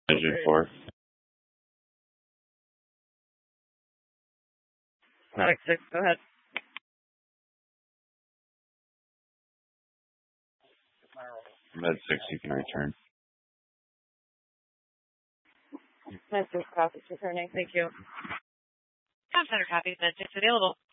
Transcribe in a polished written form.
Engine 4. Product 6, go ahead. Med 6, you can return. Med 6 copies returning, thank you. Center copies, Med 6 available.